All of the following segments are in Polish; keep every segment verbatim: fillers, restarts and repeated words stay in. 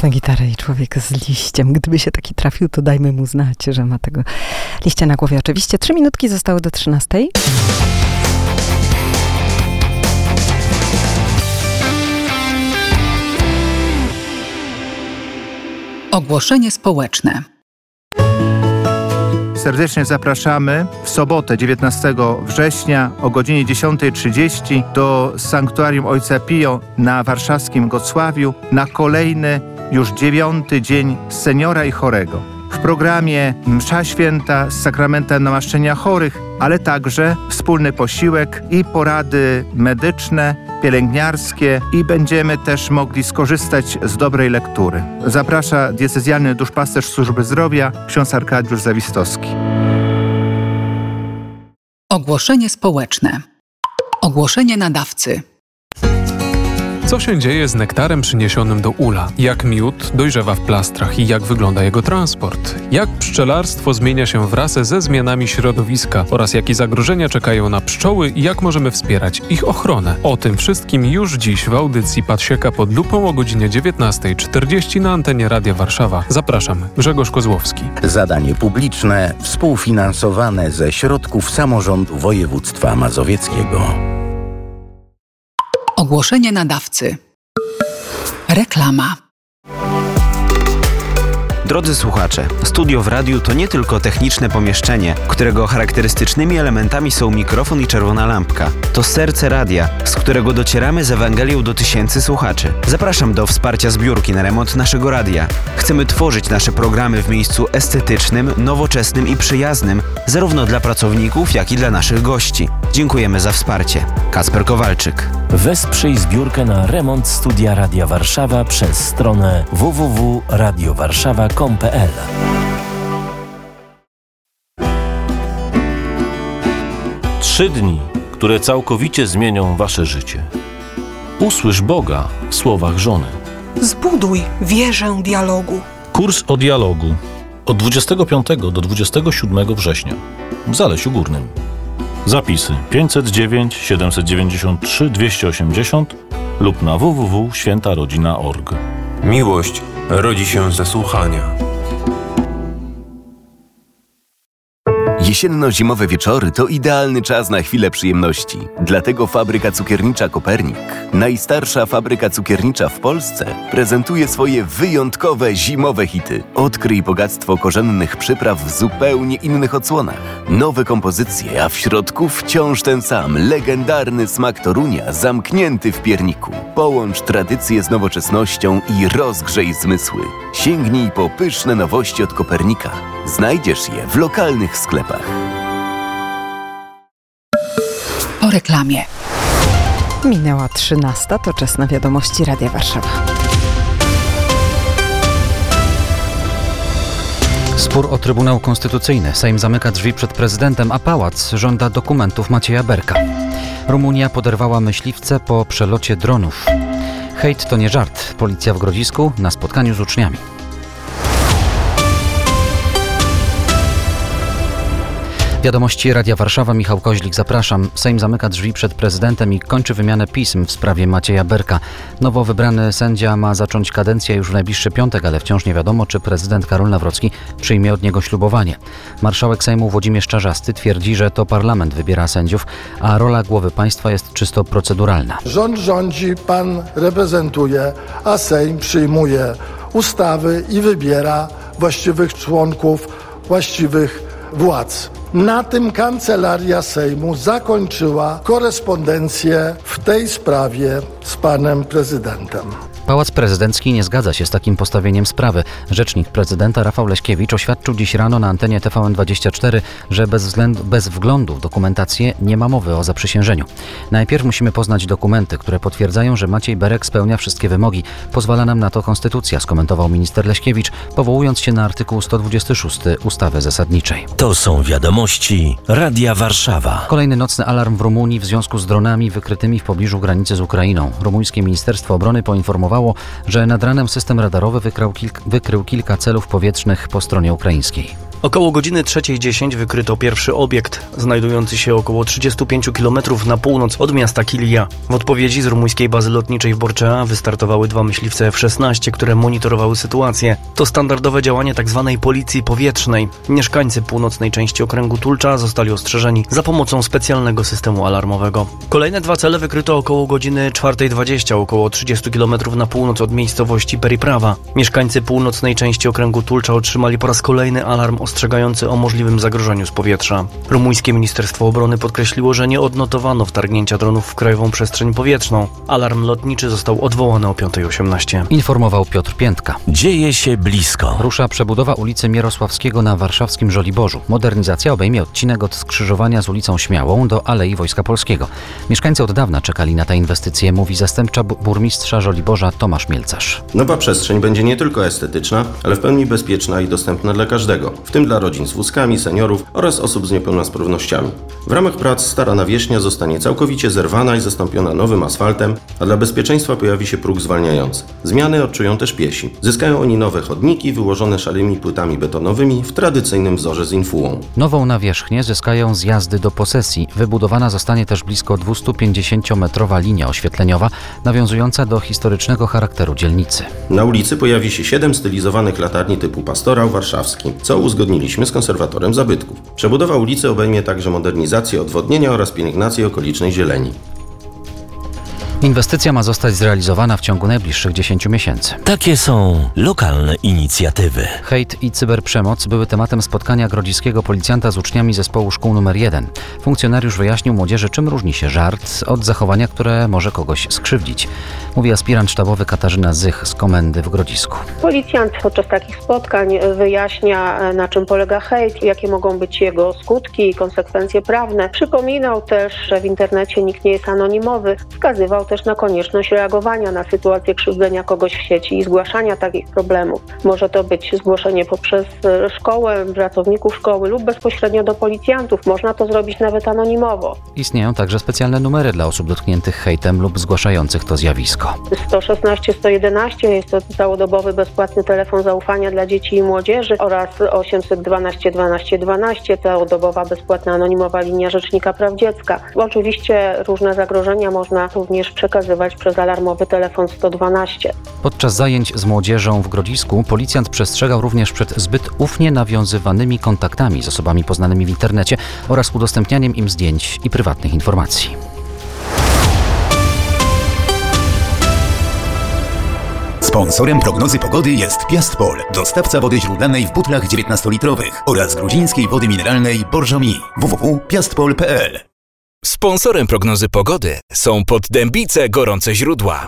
na gitarę i człowiek z liściem. Gdyby się taki trafił, to dajmy mu znać, że ma tego liścia na głowie. Oczywiście trzy minutki zostały do trzynastej. Ogłoszenie społeczne. Serdecznie zapraszamy w sobotę dziewiętnastego września o godzinie dziesiąta trzydzieści do Sanktuarium Ojca Pio na warszawskim Gocławiu na kolejny, już dziewiąty dzień seniora i chorego. W programie msza święta z sakramentem namaszczenia chorych, ale także wspólny posiłek i porady medyczne, pielęgniarskie i będziemy też mogli skorzystać z dobrej lektury. Zaprasza diecezjalny duszpasterz Służby Zdrowia, ksiądz Arkadiusz Zawistowski. Ogłoszenie społeczne. Ogłoszenie nadawcy. Co się dzieje z nektarem przyniesionym do ula? Jak miód dojrzewa w plastrach i jak wygląda jego transport? Jak pszczelarstwo zmienia się wraz ze zmianami środowiska oraz jakie zagrożenia czekają na pszczoły i jak możemy wspierać ich ochronę? O tym wszystkim już dziś w audycji Pasieka pod lupą o godzinie dziewiętnasta czterdzieści na antenie Radia Warszawa. Zapraszam, Grzegorz Kozłowski. Zadanie publiczne współfinansowane ze środków samorządu województwa mazowieckiego. Ogłoszenie nadawcy. Reklama. Drodzy słuchacze, studio w radiu to nie tylko techniczne pomieszczenie, którego charakterystycznymi elementami są mikrofon i czerwona lampka. To serce radia, z którego docieramy z Ewangelią do tysięcy słuchaczy. Zapraszam do wsparcia zbiórki na remont naszego radia. Chcemy tworzyć nasze programy w miejscu estetycznym, nowoczesnym i przyjaznym, zarówno dla pracowników, jak i dla naszych gości. Dziękujemy za wsparcie. Kacper Kowalczyk. Wesprzyj zbiórkę na remont studia Radia Warszawa przez stronę w w w kropka radio warszawa kropka com kropka p l. Trzy dni, które całkowicie zmienią wasze życie. Usłysz Boga w słowach żony. Zbuduj wieżę dialogu. Kurs o dialogu od dwudziestego piątego do dwudziestego siódmego września w Zalesiu Górnym. Zapisy pięćset dziewięć siedemset dziewięćdziesiąt trzy dwieście osiemdziesiąt lub na w w w kropka święta rodzina kropka org. Miłość rodzi się ze słuchania. Jesienno-zimowe wieczory to idealny czas na chwilę przyjemności. Dlatego fabryka cukiernicza Kopernik, najstarsza fabryka cukiernicza w Polsce, prezentuje swoje wyjątkowe zimowe hity. Odkryj bogactwo korzennych przypraw w zupełnie innych odsłonach. Nowe kompozycje, a w środku wciąż ten sam, legendarny smak Torunia zamknięty w pierniku. Połącz tradycję z nowoczesnością i rozgrzej zmysły. Sięgnij po pyszne nowości od Kopernika. Znajdziesz je w lokalnych sklepach. Po reklamie. Minęła trzynasta, to czas na wiadomości Radia Warszawa. Spór o Trybunał Konstytucyjny. Sejm zamyka drzwi przed prezydentem, a pałac żąda dokumentów Macieja Berka. Rumunia poderwała myśliwce po przelocie dronów. Hejt to nie żart. Policja w Grodzisku na spotkaniu z uczniami. Wiadomości Radia Warszawa, Michał Koźlik, zapraszam. Sejm zamyka drzwi przed prezydentem i kończy wymianę pism w sprawie Macieja Berka. Nowo wybrany sędzia ma zacząć kadencję już w najbliższy piątek, ale wciąż nie wiadomo, czy prezydent Karol Nawrocki przyjmie od niego ślubowanie. Marszałek Sejmu Włodzimierz Czarzasty twierdzi, że to parlament wybiera sędziów, a rola głowy państwa jest czysto proceduralna. Rząd rządzi, pan reprezentuje, a Sejm przyjmuje ustawy i wybiera właściwych członków, właściwych władz. Na tym Kancelaria Sejmu zakończyła korespondencję w tej sprawie z panem prezydentem. Pałac Prezydencki nie zgadza się z takim postawieniem sprawy. Rzecznik prezydenta Rafał Leśkiewicz oświadczył dziś rano na antenie T V N dwadzieścia cztery, że bez, względu, bez wglądu w dokumentację nie ma mowy o zaprzysiężeniu. Najpierw musimy poznać dokumenty, które potwierdzają, że Maciej Berek spełnia wszystkie wymogi. Pozwala nam na to konstytucja, skomentował minister Leśkiewicz, powołując się na artykuł sto dwudziesty szósty ustawy zasadniczej. To są wiadomości Radia Warszawa. Kolejny nocny alarm w Rumunii w związku z dronami wykrytymi w pobliżu granicy z Ukrainą. Rumuńskie Ministerstwo Obrony poinformowało, że nad ranem system radarowy wykrył kilka, wykrył kilka celów powietrznych po stronie ukraińskiej. Około godziny trzeciej dziesięć wykryto pierwszy obiekt, znajdujący się około trzydzieści pięć kilometrów na północ od miasta Kilija. W odpowiedzi z rumuńskiej bazy lotniczej w Borcea wystartowały dwa myśliwce F szesnaście, które monitorowały sytuację. To standardowe działanie tzw. policji powietrznej. Mieszkańcy północnej części okręgu Tulcza zostali ostrzeżeni za pomocą specjalnego systemu alarmowego. Kolejne dwa cele wykryto około godziny czwartej dwadzieścia, około trzydzieści kilometrów na północ od miejscowości Periprawa. Mieszkańcy północnej części okręgu Tulcza otrzymali po raz kolejny alarm ostrzegający o możliwym zagrożeniu z powietrza. Rumuńskie Ministerstwo Obrony podkreśliło, że nie odnotowano wtargnięcia dronów w krajową przestrzeń powietrzną. Alarm lotniczy został odwołany o piąta osiemnaście. Informował Piotr Piętka. Dzieje się blisko. Rusza przebudowa ulicy Mierosławskiego na warszawskim Żoliborzu. Modernizacja obejmie odcinek od skrzyżowania z ulicą Śmiałą do Alei Wojska Polskiego. Mieszkańcy od dawna czekali na tę inwestycję, mówi zastępca burmistrza Żoliborza Tomasz Mielcarz. Nowa przestrzeń będzie nie tylko estetyczna, ale w pełni bezpieczna i dostępna dla każdego, w tym dla rodzin z wózkami, seniorów oraz osób z niepełnosprawnościami. W ramach prac stara nawierzchnia zostanie całkowicie zerwana i zastąpiona nowym asfaltem, a dla bezpieczeństwa pojawi się próg zwalniający. Zmiany odczują też piesi. Zyskają oni nowe chodniki wyłożone szarymi płytami betonowymi w tradycyjnym wzorze z infułą. Nową nawierzchnię zyskają zjazdy do posesji. Wybudowana zostanie też blisko dwustupięćdziesięciometrowa linia oświetleniowa, nawiązująca do historycznego charakteru dzielnicy. Na ulicy pojawi się siedem stylizowanych latarni typu Pastorał warszawski, co uzgodniliśmy z konserwatorem zabytków. Przebudowa ulicy obejmie także modernizację odwodnienia oraz pielęgnację okolicznej zieleni. Inwestycja ma zostać zrealizowana w ciągu najbliższych dziesięciu miesięcy. Takie są lokalne inicjatywy. Hejt i cyberprzemoc były tematem spotkania grodziskiego policjanta z uczniami zespołu szkół numer jeden. Funkcjonariusz wyjaśnił młodzieży, czym różni się żart od zachowania, które może kogoś skrzywdzić. Mówi aspirant sztabowy Katarzyna Zych z komendy w Grodzisku. Policjant podczas takich spotkań wyjaśnia, na czym polega hejt, jakie mogą być jego skutki i konsekwencje prawne. Przypominał też, że w internecie nikt nie jest anonimowy. Wskazywał też na konieczność reagowania na sytuację krzywdzenia kogoś w sieci i zgłaszania takich problemów. Może to być zgłoszenie poprzez szkołę, pracowników szkoły lub bezpośrednio do policjantów. Można to zrobić nawet anonimowo. Istnieją także specjalne numery dla osób dotkniętych hejtem lub zgłaszających to zjawisko. sto szesnaście sto jedenaście jest to całodobowy bezpłatny telefon zaufania dla dzieci i młodzieży oraz osiemset dwanaście dwanaście dwanaście, całodobowa bezpłatna anonimowa linia Rzecznika Praw Dziecka. Oczywiście różne zagrożenia można również przekazywać przez alarmowy telefon sto dwanaście. Podczas zajęć z młodzieżą w Grodzisku policjant przestrzegał również przed zbyt ufnie nawiązywanymi kontaktami z osobami poznanymi w internecie oraz udostępnianiem im zdjęć i prywatnych informacji. Sponsorem prognozy pogody jest Piastpol, dostawca wody źródlanej w butlach dziewiętnastolitrowych oraz gruzińskiej wody mineralnej Borżomi. w w w kropka piastpol kropka p l. Sponsorem prognozy pogody są Poddębice Gorące Źródła.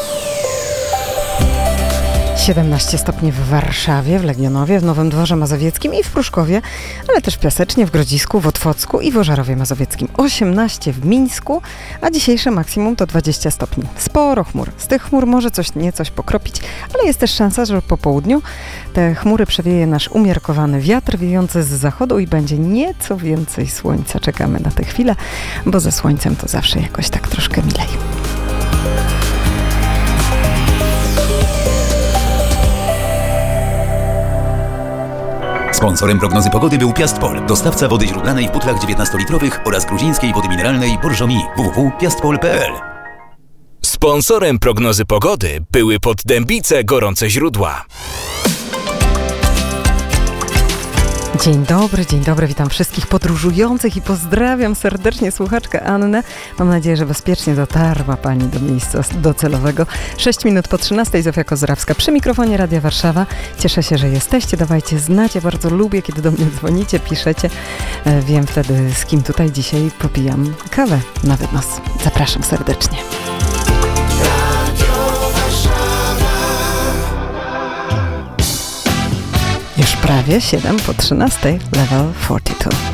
siedemnaście stopni w Warszawie, w Legionowie, w Nowym Dworze Mazowieckim i w Pruszkowie, ale też w Piasecznie, w Grodzisku, w Otwocku i w Ożarowie Mazowieckim. osiemnaście w Mińsku, a dzisiejsze maksimum to dwadzieścia stopni. Sporo chmur. Z tych chmur może coś niecoś pokropić, ale jest też szansa, że po południu te chmury przewieje nasz umiarkowany wiatr wiejący z zachodu i będzie nieco więcej słońca. Czekamy na tę chwilę, bo ze słońcem to zawsze jakoś tak troszkę milej. Sponsorem prognozy pogody był Piastpol, dostawca wody źródlanej w butlach dziewiętnastolitrowych oraz gruzińskiej wody mineralnej Borżomi. w w w kropka piastpol kropka p l. Sponsorem prognozy pogody były Poddębice Gorące Źródła. Dzień dobry, dzień dobry, witam wszystkich podróżujących i pozdrawiam serdecznie słuchaczkę Annę. Mam nadzieję, że bezpiecznie dotarła Pani do miejsca docelowego. sześć minut po trzynastej, Zofia Kozrawska przy mikrofonie Radia Warszawa. Cieszę się, że jesteście, dawajcie znać. Ja bardzo lubię, kiedy do mnie dzwonicie, piszecie. Wiem wtedy, z kim tutaj dzisiaj popijam kawę na wynos. Zapraszam serdecznie. Już prawie siedem po trzynastej, level czterdzieści dwa.